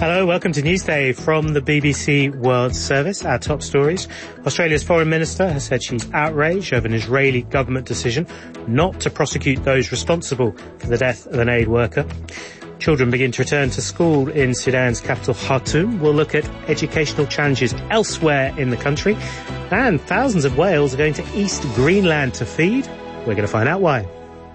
Hello, welcome to Newsday from the BBC World Service. Our top stories. Australia's Foreign Minister has said she's outraged over an Israeli government decision not to prosecute those responsible for the death of an aid worker. Children begin to return to school in Sudan's capital, Khartoum. We'll look at educational challenges elsewhere in the country. And thousands of whales are going to East Greenland to feed. We're going to find out why.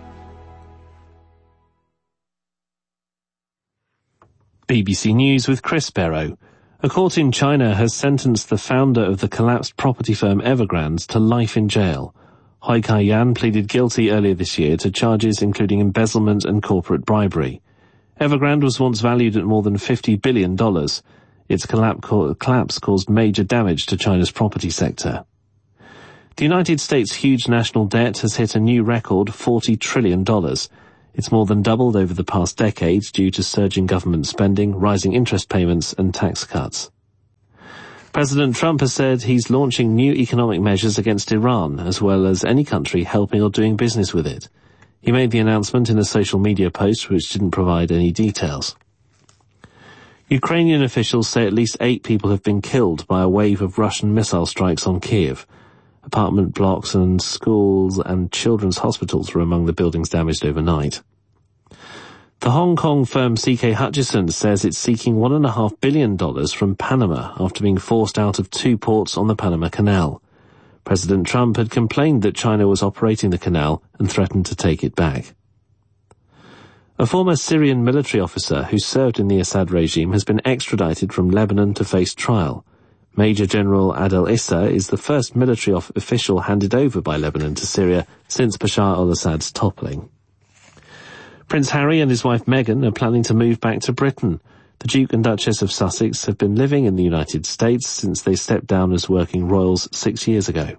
BBC News with Chris Barrow. A court in China has sentenced the founder of the collapsed property firm Evergrande to life in jail. Hui Kai-yan pleaded guilty earlier this year to charges including embezzlement and corporate bribery. Evergrande was once valued at more than $50 billion. Its collapse caused major damage to China's property sector. The United States' huge national debt has hit a new record, $40 trillion. It's more than doubled over the past decade due to surging government spending, rising interest payments and tax cuts. President Trump has said he's launching new economic measures against Iran, as well as any country helping or doing business with it. He made the announcement in a social media post which didn't provide any details. Ukrainian officials say at least 8 people have been killed by a wave of Russian missile strikes on Kyiv. Apartment blocks and schools and children's hospitals were among the buildings damaged overnight. The Hong Kong firm CK Hutchison says it's seeking $1.5 billion from Panama after being forced out of 2 ports on the Panama Canal. President Trump had complained that China was operating the canal and threatened to take it back. A former Syrian military officer who served in the Assad regime has been extradited from Lebanon to face trial. Major General Adel Issa is the first military official handed over by Lebanon to Syria since Bashar al-Assad's toppling. Prince Harry and his wife Meghan are planning to move back to Britain. The Duke and Duchess of Sussex have been living in the United States since they stepped down as working royals 6 years ago.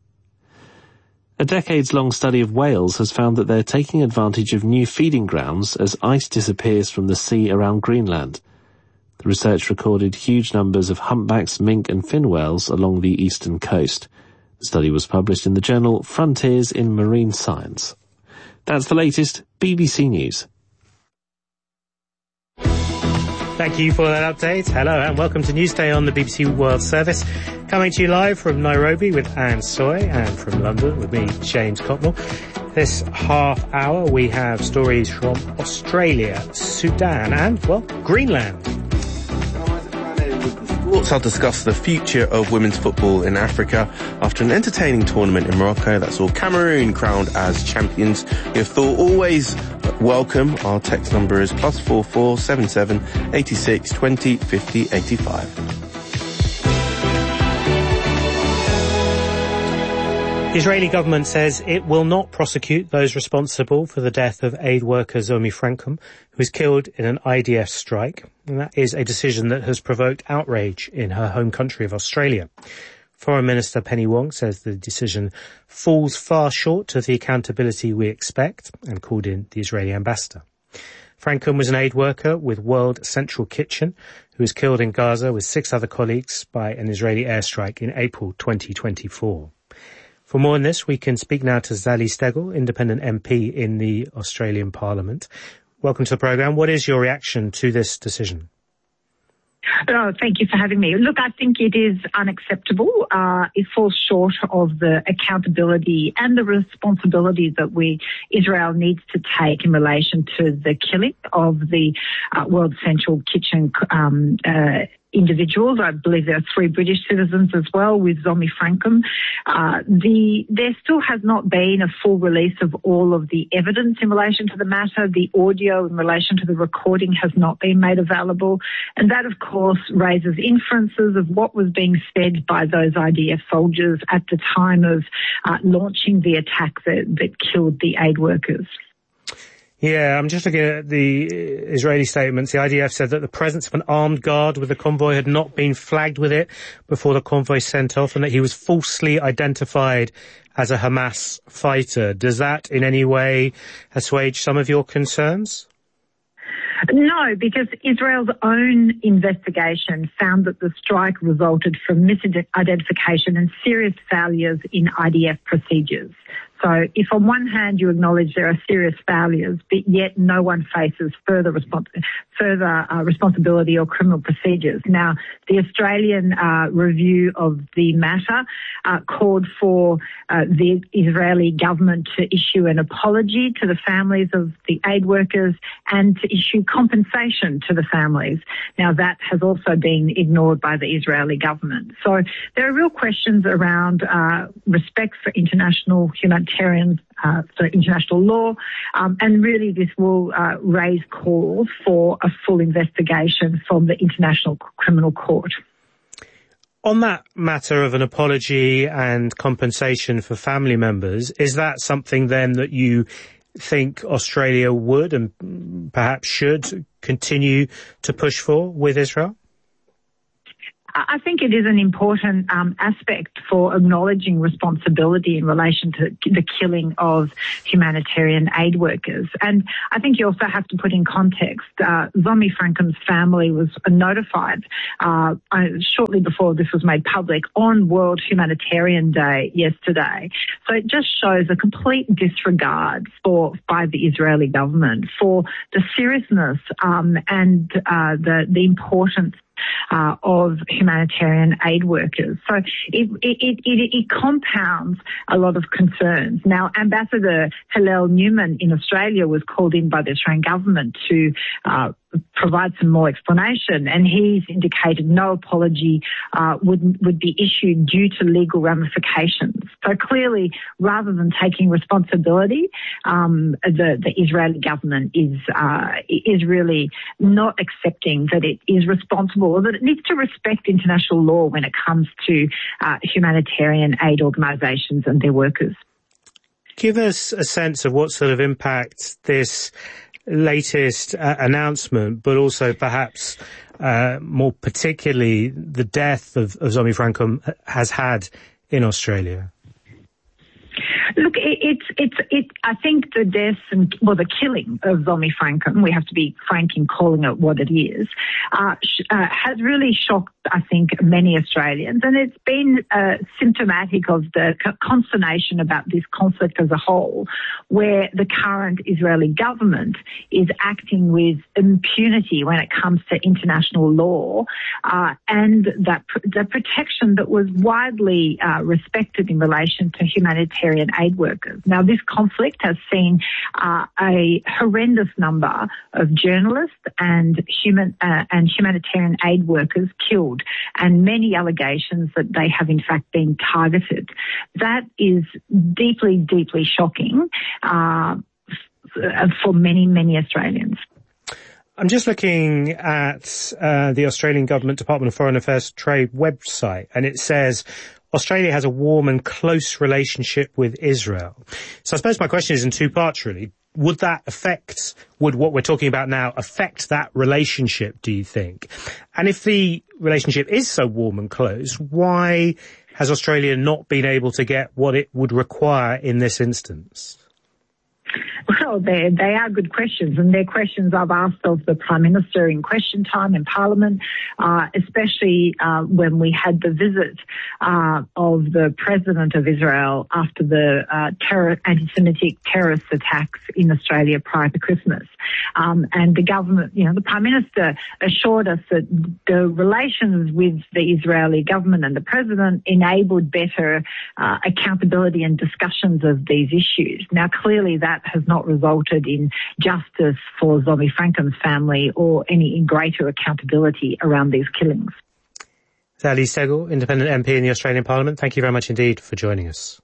A decades-long study of whales has found that they're taking advantage of new feeding grounds as ice disappears from the sea around Greenland. The research recorded huge numbers of humpbacks, mink and fin whales along the eastern coast. The study was published in the journal Frontiers in Marine Science. That's the latest BBC News. Thank you for that update. Hello and welcome to Newsday on the BBC World Service. Coming to you live from Nairobi with Anne Soy and from London with me, James Cotnell. This half hour we have stories from Australia, Sudan and, well, Greenland. I'll discuss the future of women's football in Africa after an entertaining tournament in Morocco that saw Cameroon crowned as champions. Your thought always welcome. Our text number is +44 77 86 20 50 85. The Israeli government says it will not prosecute those responsible for the death of aid worker Zomi Frankum, who was killed in an IDF strike. And that is a decision that has provoked outrage in her home country of Australia. Foreign Minister Penny Wong says the decision falls far short of the accountability we expect and called in the Israeli ambassador. Frankum was an aid worker with World Central Kitchen who was killed in Gaza with 6 other colleagues by an Israeli airstrike in April 2024. For more on this, we can speak now to Zali Steggall, independent MP in the Australian Parliament. Welcome to the programme. What is your reaction to this decision? Oh, thank you for having me. Look, I think it is unacceptable. It falls short of the accountability and the responsibility that Israel needs to take in relation to the killing of the World Central Kitchen individuals. I believe there are 3 British citizens as well with Zomi Frankum. There still has not been a full release of all of the evidence in relation to the matter. The audio in relation to the recording has not been made available. And that, of course, raises inferences of what was being said by those IDF soldiers at the time of launching the attack that killed the aid workers. Yeah, I'm just looking at the Israeli statements. The IDF said that the presence of an armed guard with the convoy had not been flagged with it before the convoy sent off and that he was falsely identified as a Hamas fighter. Does that in any way assuage some of your concerns? No, because Israel's own investigation found that the strike resulted from misidentification and serious failures in IDF procedures. So if on one hand you acknowledge there are serious failures, but yet no one faces further responsibility or criminal procedures. Now, the Australian review of the matter called for the Israeli government to issue an apology to the families of the aid workers and to issue compensation to the families. Now, that has also been ignored by the Israeli government. So there are real questions around respect for international humanitarian, for international law, and really this will raise calls for a full investigation from the International Criminal Court. On that matter of an apology and compensation for family members, is that something then that you think Australia would and perhaps should continue to push for with Israel? I think it is an important aspect for acknowledging responsibility in relation to the killing of humanitarian aid workers. And I think you also have to put in context, Zomi Francom's family was notified shortly before this was made public on World Humanitarian Day yesterday. So it just shows a complete disregard by the Israeli government for the seriousness and the importance of humanitarian aid workers. So it compounds a lot of concerns. Now, Ambassador Hillel Newman in Australia was called in by the Australian government to provide some more explanation, and he's indicated no apology would be issued due to legal ramifications. So clearly, rather than taking responsibility, the Israeli government is really not accepting that it is responsible, or that it needs to respect international law when it comes to humanitarian aid organisations and their workers. Give us a sense of what sort of impact this latest announcement, but also perhaps more particularly the death of Zomi Francom has had in Australia. Look, I think the death the killing of Zomi Francom, we have to be frank in calling it what it is, has really shocked, I think, many Australians. And it's been symptomatic of the consternation about this conflict as a whole, where the current Israeli government is acting with impunity when it comes to international law, and that the protection that was widely respected in relation to humanitarian aid workers. Now, this conflict has seen a horrendous number of journalists and humanitarian aid workers killed, and many allegations that they have in fact been targeted. That is deeply, deeply shocking for many, many Australians. I'm just looking at the Australian Government Department of Foreign Affairs Trade website, and it says Australia has a warm and close relationship with Israel. So I suppose my question is in two parts, really. Would what we're talking about now affect that relationship, do you think? And if the relationship is so warm and close, why has Australia not been able to get what it would require in this instance? Well, they are good questions, and they're questions I've asked of the Prime Minister in question time in Parliament, especially when we had the visit of the President of Israel after the anti-Semitic terrorist attacks in Australia prior to Christmas. And the government, the Prime Minister assured us that the relations with the Israeli government and the President enabled better accountability and discussions of these issues. Now, clearly that has not resulted in justice for Zomi Francom's family or any greater accountability around these killings. Sally Steggall, Independent MP in the Australian Parliament, thank you very much indeed for joining us.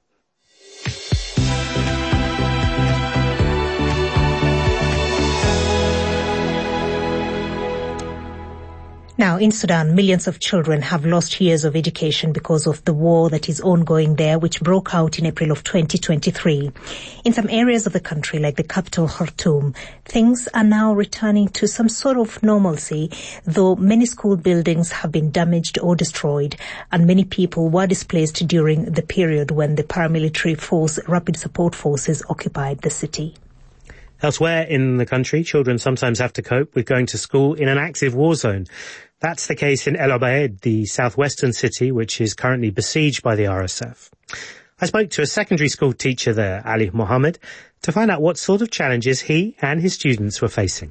Now, in Sudan, millions of children have lost years of education because of the war that is ongoing there, which broke out in April of 2023. In some areas of the country, like the capital Khartoum, things are now returning to some sort of normalcy, though many school buildings have been damaged or destroyed, and many people were displaced during the period when the paramilitary force, Rapid Support Forces, occupied the city. Elsewhere in the country, children sometimes have to cope with going to school in an active war zone. That's the case in El Obeid, the southwestern city, which is currently besieged by the RSF. I spoke to a secondary school teacher there, Ali Mohammed, to find out what sort of challenges he and his students were facing.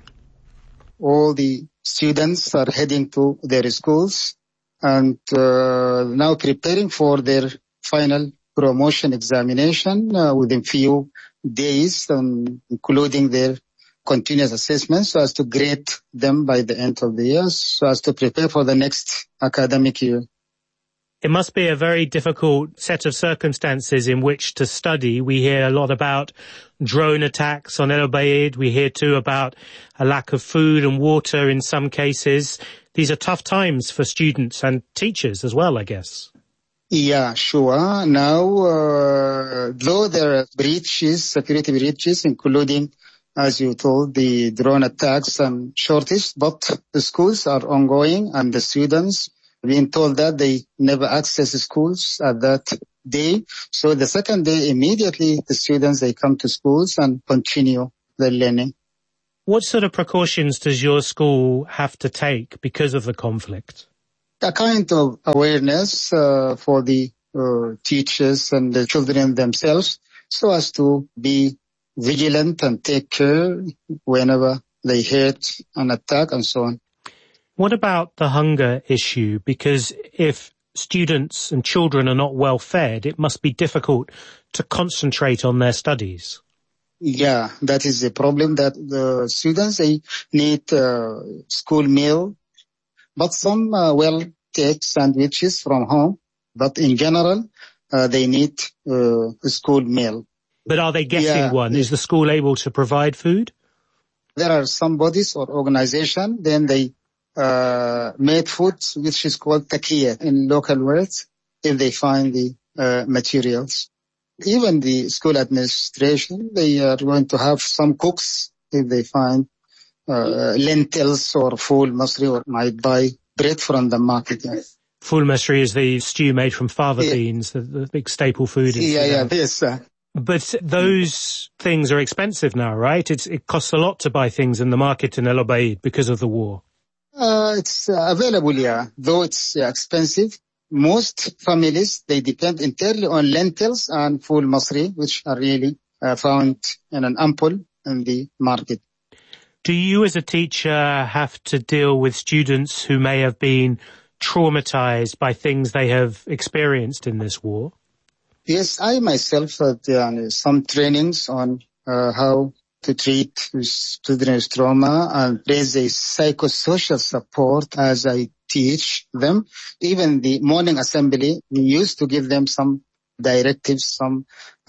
All the students are heading to their schools and now preparing for their final promotion examination within few days, including their continuous assessments, so as to grade them by the end of the year, so as to prepare for the next academic year. It must be a very difficult set of circumstances in which to study. We hear a lot about drone attacks on El Obeid. We hear too about a lack of food and water in some cases. These are tough times for students and teachers as well, I guess. Yeah, sure. Now, though there are breaches, security breaches, including, as you told, the drone attacks and shortage, but the schools are ongoing and the students being told that they never access schools at that day. So the second day, immediately the students, they come to schools and continue their learning. What sort of precautions does your school have to take because of the conflict? A kind of awareness for the teachers and the children themselves, so as to be vigilant and take care whenever they heard an attack and so on. What about the hunger issue? Because if students and children are not well fed, it must be difficult to concentrate on their studies. Yeah, that is the problem, that the students, they need school meal, but some will take sandwiches from home, but in general, they need a school meal. But are they getting one? Is the school able to provide food? There are some bodies or organization, then they made food, which is called takiya in local words, if they find the materials. Even the school administration, they are going to have some cooks if they find lentils or ful masri, or might buy bread from the market. Ful masri is the stew made from fava beans, the big staple food. Yes. But those things are expensive now, right? It costs a lot to buy things in the market in El Obeid because of the war. It's available, though it's expensive. Most families, they depend entirely on lentils and ful masri, which are really found in an ample in the market. Do you as a teacher have to deal with students who may have been traumatized by things they have experienced in this war? Yes, I myself had some trainings on how to treat children's trauma and raise a psychosocial support as I teach them. Even the morning assembly, we used to give them some directives, some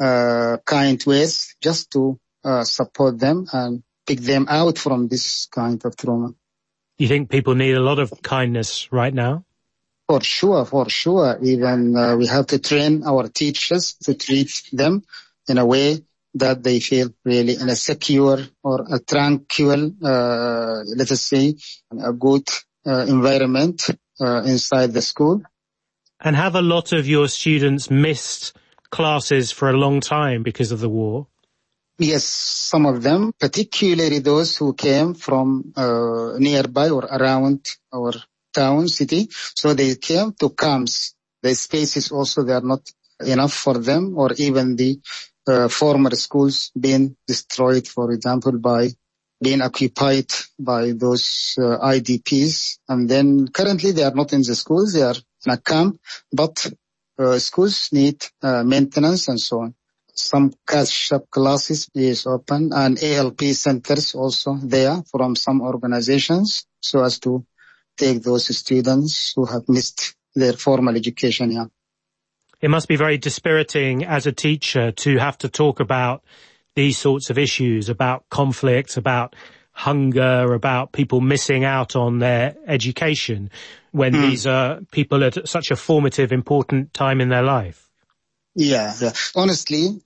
kind ways just to support them and pick them out from this kind of trauma. You think people need a lot of kindness right now? For sure. Even we have to train our teachers to treat them in a way that they feel really in a secure or a tranquil, let us say, a good environment inside the school. And have a lot of your students missed classes for a long time because of the war? Yes, some of them, particularly those who came from nearby or around our town, city. So they came to camps. The spaces also, they are not enough for them, or even the former schools being destroyed, for example, by being occupied by those IDPs. And then currently they are not in the schools, they are in a camp, but schools need maintenance and so on. Some catch-up classes is open, and ALP centers also there from some organizations, so as to take those students who have missed their formal education. It must be very dispiriting as a teacher to have to talk about these sorts of issues, about conflict, about hunger, about people missing out on their education when these are people at such a formative, important time in their life. Yeah. Honestly,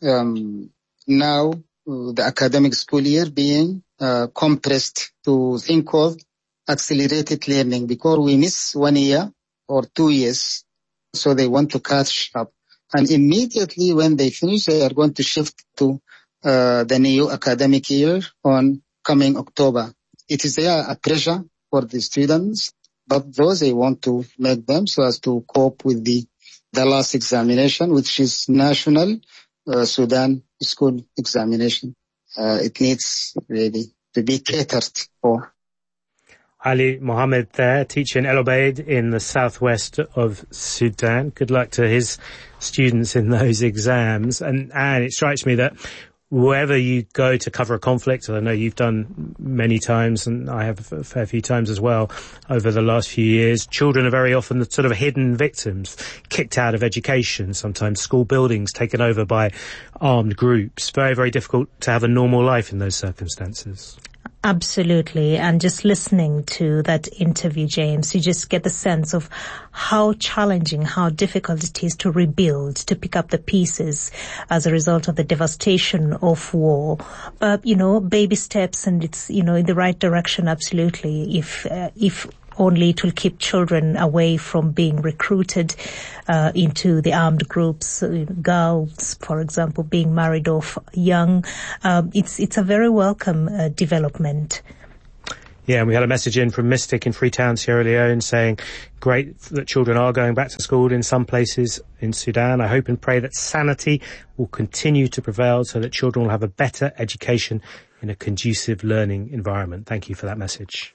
now the academic school year being compressed to thing called accelerated learning, because we miss 1 year or 2 years. So they want to catch up. And immediately when they finish, they are going to shift to the new academic year on coming October. It is there a pressure for the students, but those they want to make them so as to cope with the the last examination, which is national Sudan school examination. It needs really to be catered for. Ali Mohammed there, teacher in El Obeid in the southwest of Sudan. Good luck to his students in those exams. And it strikes me that wherever you go to cover a conflict, and I know you've done many times, and I have a fair few times as well over the last few years, children are very often the sort of hidden victims, kicked out of education, sometimes school buildings taken over by armed groups. Very, very difficult to have a normal life in those circumstances. Absolutely. And just listening to that interview, James, you just get the sense of how challenging, how difficult it is to rebuild, to pick up the pieces as a result of the devastation of war. But, baby steps, and it's, in the right direction, absolutely. If only it will keep children away from being recruited into the armed groups, girls, for example, being married off young. It's a very welcome development. Yeah, and we had a message in from Mystic in Freetown, Sierra Leone, saying, great that children are going back to school in some places in Sudan. I hope and pray that sanity will continue to prevail so that children will have a better education in a conducive learning environment. Thank you for that message.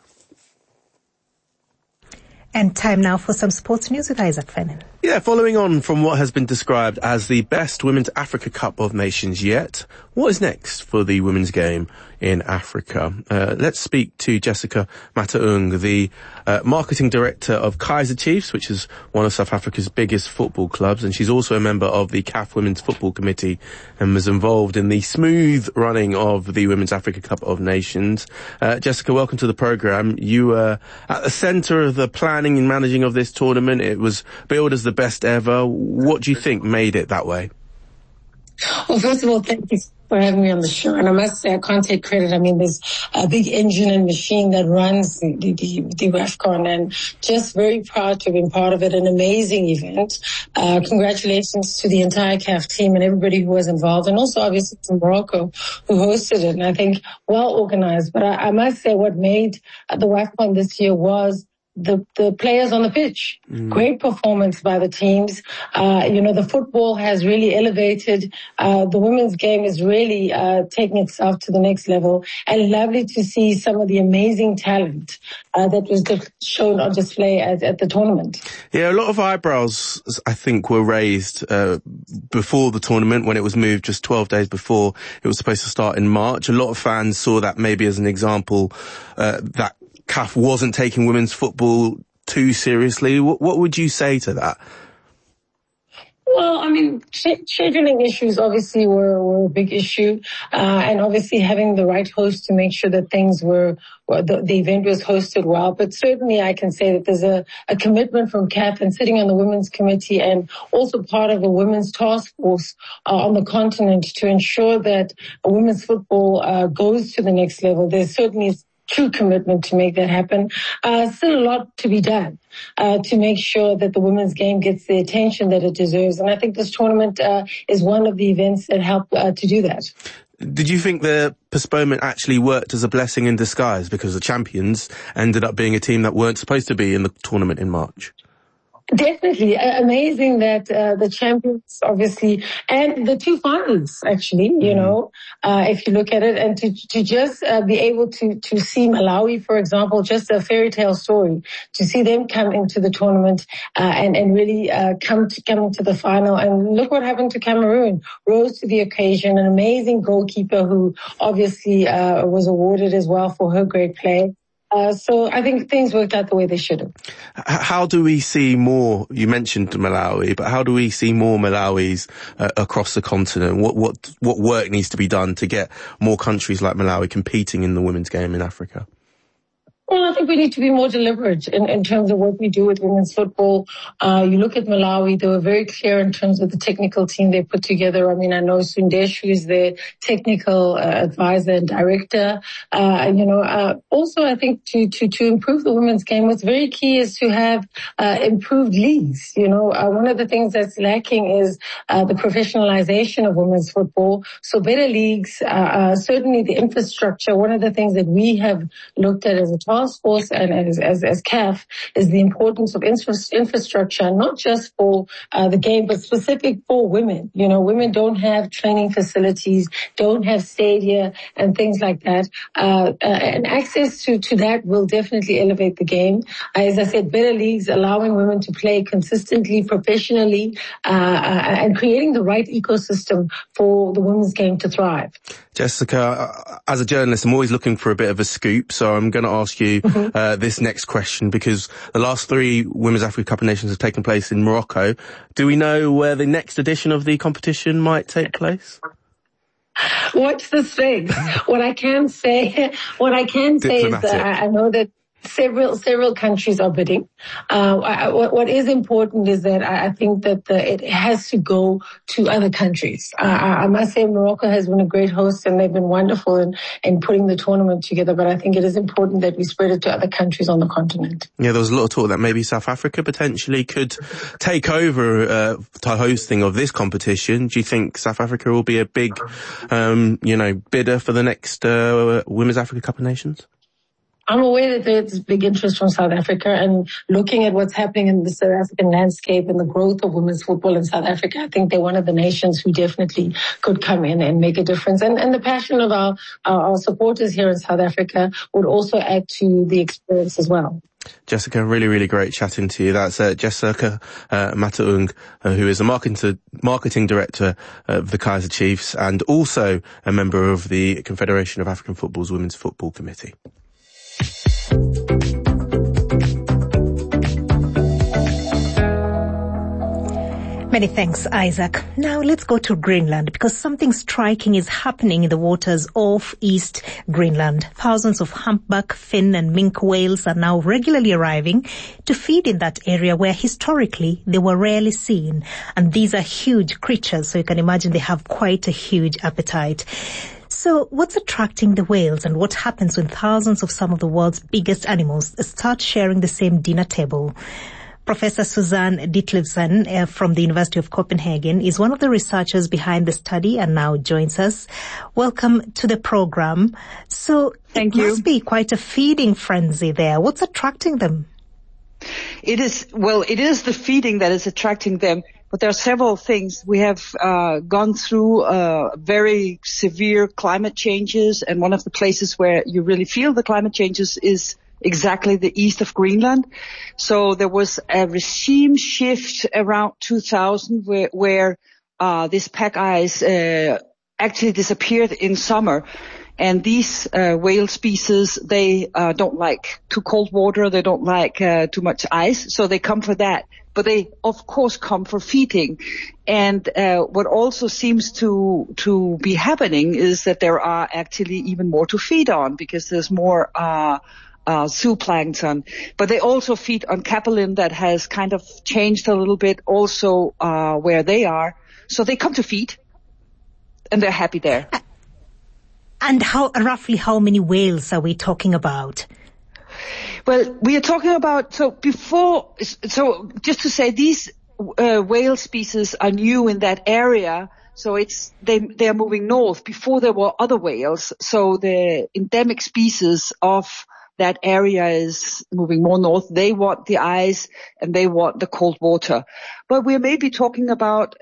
And time now for some sports news with Isaac Fennin. Yeah, following on from what has been described as the best Women's Africa Cup of Nations yet, what is next for the women's game in Africa? Let's speak to Jessica Mataung, the marketing director of Kaizer Chiefs, which is one of South Africa's biggest football clubs, and she's also a member of the CAF Women's Football Committee and was involved in the smooth running of the Women's Africa Cup of Nations. Jessica, welcome to the programme. You were at the centre of the planning and managing of this tournament. It was billed as the best ever. What do you think made it that way? Well, first of all, thank you for having me on the show. And I must say, I can't take credit. I mean, there's a big engine and machine that runs the WAFCON, and just very proud to have been part of it. An amazing event. Congratulations to the entire CAF team and everybody who was involved, and also obviously to Morocco who hosted it. And I think well organized. But I must say what made the WAFCON this year was the players on the pitch. Great performance by the teams. The football has really elevated. The women's game is really taking itself to the next level, and lovely to see some of the amazing talent that was shown on display at the tournament. Yeah, a lot of eyebrows, I think, were raised before the tournament when it was moved just 12 days before it was supposed to start in March. A lot of fans saw that maybe as an example that CAF wasn't taking women's football too seriously. What would you say to that? Well, I mean, scheduling issues obviously were a big issue, and obviously having the right host to make sure that things the event was hosted well. But certainly I can say that there's a commitment from CAF, and sitting on the women's committee and also part of the women's task force on the continent to ensure that women's football goes to the next level. There's certainly true commitment to make that happen. Still a lot to be done to make sure that the women's game gets the attention that it deserves. And I think this tournament is one of the events that help to do that. Did you think the postponement actually worked as a blessing in disguise, because the champions ended up being a team that weren't supposed to be in the tournament in March? Definitely. Amazing that the champions, obviously, and the two finals, actually, if you look at it, and to just be able to see Malawi, for example, just a fairy tale story, to see them come into the tournament and really come into the final. And look what happened to Cameroon. Rose to the occasion, an amazing goalkeeper who obviously was awarded as well for her great play. So I think things worked out the way they should have. How do we see more? You mentioned Malawi, but how do we see more Malawis across the continent? What work needs to be done to get more countries like Malawi competing in the women's game in Africa? Well, I think we need to be more deliberate in terms of what we do with women's football. You look at Malawi, they were very clear in terms of the technical team they put together. I mean, I know Sundesh, who is their technical advisor and director. Also, I think to improve the women's game, what's very key is to have improved leagues. One of the things that's lacking is the professionalization of women's football. So better leagues, certainly the infrastructure. One of the things that we have looked at as a task course, and as CAF, is the importance of infrastructure, not just for the game, but specific for women. You know, women don't have training facilities, don't have stadia and things like that. And access to that will definitely elevate the game. As I said, better leagues allowing women to play consistently, professionally, and creating the right ecosystem for the women's game to thrive. Jessica, as a journalist, I'm always looking for a bit of a scoop, so I'm going to ask you this next question, because the last 3 Women's Africa Cup of Nations have taken place in Morocco. Do we know where the next edition of the competition might take place? Watch the space. What I can say is that I know that several countries are bidding. What is important is that I think that it has to go to other countries. I must say Morocco has been a great host and they've been wonderful in putting the tournament together, but I think it is important that we spread it to other countries on the continent. Yeah, there was a lot of talk that maybe South Africa potentially could take over hosting of this competition. Do you think South Africa will be a big, bidder for the next Women's Africa Cup of Nations? I'm aware that there's big interest from South Africa, and looking at what's happening in the South African landscape and the growth of women's football in South Africa, I think they're one of the nations who definitely could come in and make a difference. And the passion of our supporters here in South Africa would also add to the experience as well. Jessica, really, really great chatting to you. That's Jessica Mataung, who is the marketing director of the Kaizer Chiefs and also a member of the Confederation of African Football's Women's Football Committee. Many thanks, Isaac. Now let's go to Greenland, because something striking is happening in the waters off East Greenland. Thousands of humpback, fin and minke whales are now regularly arriving to feed in that area where historically they were rarely seen. And these are huge creatures, so you can imagine they have quite a huge appetite. So what's attracting the whales, and what happens when thousands of some of the world's biggest animals start sharing the same dinner table? Professor Susanne Ditlevsen from the University of Copenhagen is one of the researchers behind the study and now joins us. Welcome to the program. So Thank you. Must be quite a feeding frenzy there. What's attracting them? It is the feeding that is attracting them, but there are several things. We have gone through very severe climate changes, and one of the places where you really feel the climate changes is exactly the east of Greenland. So there was a regime shift around 2000 where this pack ice actually disappeared in summer. And these whale species, they don't like too cold water, they don't like too much ice, so they come for that. But they, of course, come for feeding. And what also seems to be happening is that there are actually even more to feed on, because there's more zooplankton. But they also feed on capelin that has kind of changed a little bit also where they are. So they come to feed, and they're happy there. And roughly how many whales are we talking about? Well, we are talking about, so just to say, these whale species are new in that area. So they are moving north. Before there were other whales. So the endemic species of that area is moving more north. They want the ice and they want the cold water. But we're maybe talking about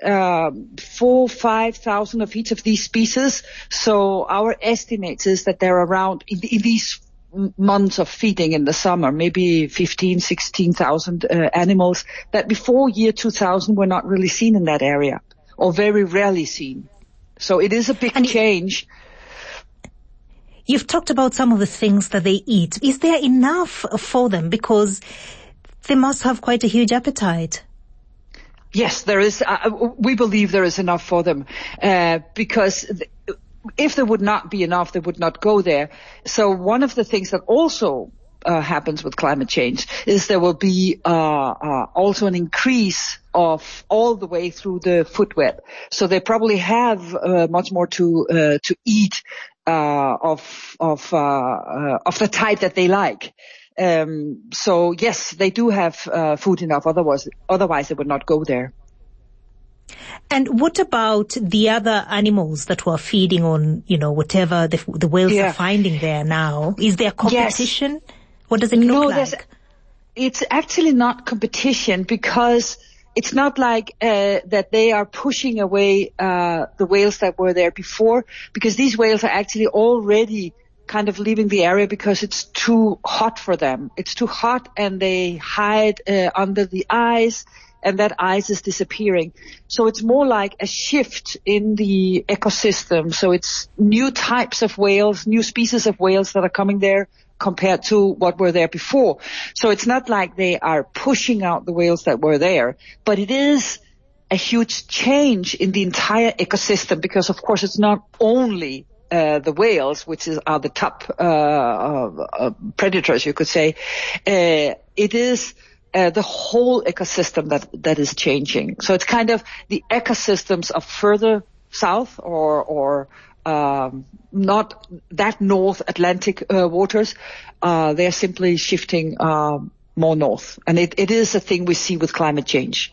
4,000-5,000 of each of these species. So our estimate is that they're around in these months of feeding in the summer, maybe 16,000 animals that before year 2000 were not really seen in that area, or very rarely seen. So it is a big change. You've talked about some of the things that they eat. Is there enough for them? Because they must have quite a huge appetite. Yes, there is. We believe there is enough for them, because if there would not be enough, they would not go there. So one of the things that also happens with climate change is there will be also an increase of all the way through the food web. So they probably have much more to eat of the type that they like. So yes, they do have food enough. Otherwise they would not go there. And what about the other animals that were feeding on, whatever the whales are finding there now? Is there competition? Yes. What does it look like? It's actually not competition, because it's not like that they are pushing away the whales that were there before, because these whales are actually already kind of leaving the area because it's too hot for them. It's too hot, and they hide under the ice, and that ice is disappearing. So it's more like a shift in the ecosystem. So it's new types of whales, new species of whales that are coming there compared to what were there before. So it's not like they are pushing out the whales that were there, but it is a huge change in the entire ecosystem, because of course it's not only the whales, which are the top predators, you could say. It is the whole ecosystem that is changing. So it's kind of the ecosystems of further south or not that North Atlantic waters. They're simply shifting more north. And it is a thing we see with climate change.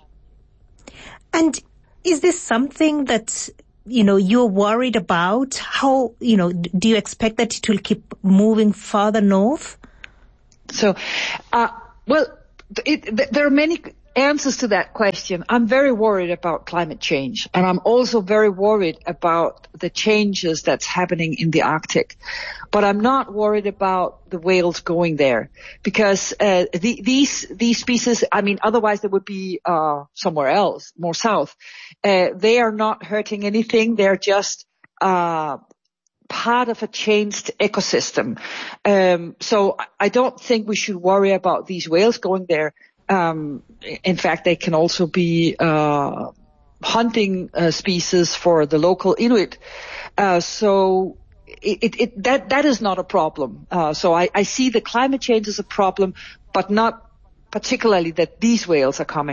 And is this something that, you're worried about? How, do you expect that it will keep moving further north? So, there are many answers to that question. I'm very worried about climate change, and I'm also very worried about the changes that's happening in the Arctic. But I'm not worried about the whales going there, because these species, otherwise they would be somewhere else, more south. They are not hurting anything. They're just part of a changed ecosystem. So I don't think we should worry about these whales going there. In fact, they can also be hunting species for the local Inuit. So that is not a problem. So I see the climate change as a problem, but not particularly that these whales are coming.